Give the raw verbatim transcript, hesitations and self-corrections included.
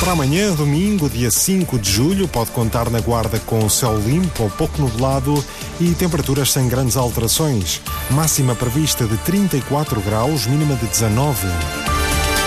Para amanhã, domingo, dia cinco de julho, pode contar na Guarda com céu limpo ou pouco nublado e temperaturas sem grandes alterações. Máxima prevista de trinta e quatro graus, mínima de dezanove.